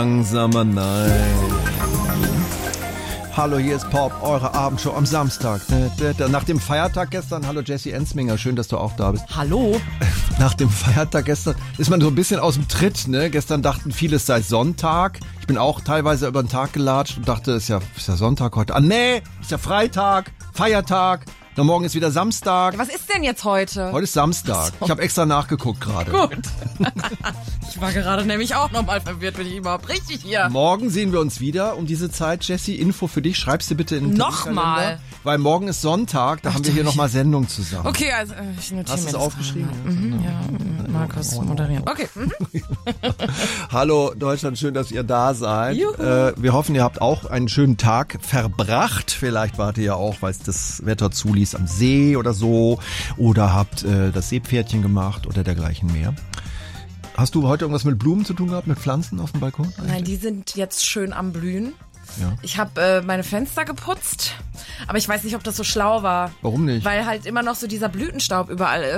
Langsamer Nein. Hallo, hier ist Pop, eure Abendshow am Samstag. Nach dem Feiertag gestern, hallo Jessie Ensminger, schön, dass du auch da bist. Hallo. Nach dem Feiertag gestern ist man so ein bisschen aus dem Tritt, ne? Gestern dachten viele, es sei Sonntag. Ich bin auch teilweise über den Tag gelatscht und dachte, ist ja Sonntag heute. Ah, nee, ist ja Freitag, Feiertag. Na, morgen ist wieder Samstag. Was ist denn jetzt heute? Heute ist Samstag. So. Ich habe extra nachgeguckt gerade. Gut. Ich war gerade nämlich auch nochmal verwirrt, bin ich überhaupt richtig hier. Morgen sehen wir uns wieder um diese Zeit. Jessie, Info für dich. Schreibst du bitte in den Nochmal? Terminkalender. Weil morgen ist Sonntag, da haben wir hier nochmal Sendung zusammen. Okay, also ich notiere Hast du mir es das aufgeschrieben? Ja, Markus moderieren. Okay. Hallo Deutschland, schön, dass ihr da seid. Wir hoffen, ihr habt auch einen schönen Tag verbracht. Vielleicht wart ihr ja auch, weil es das Wetter zuließ, am See oder so. Oder habt das Seepferdchen gemacht oder dergleichen mehr. Hast du heute irgendwas mit Blumen zu tun gehabt, mit Pflanzen auf dem Balkon? Nein, die sind jetzt schön am Blühen. Ja. Ich habe meine Fenster geputzt, aber ich weiß nicht, ob das so schlau war. Warum nicht? Weil halt immer noch so dieser Blütenstaub überall ist.